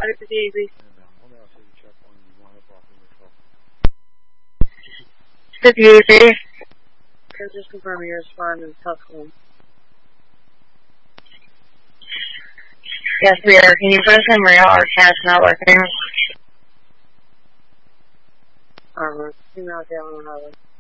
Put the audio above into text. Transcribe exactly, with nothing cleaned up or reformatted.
Out of the Daisy. fifty A B. Okay, just confirm your respond and tough one. Yes, we are. Can you put us in rail? Our cash not working. Uh, email down on our